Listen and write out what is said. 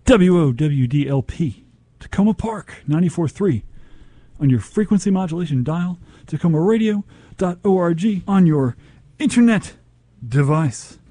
WOWDLP, Tacoma Park, 94.3 on your frequency modulation dial, TacomaRadio.org on your internet device.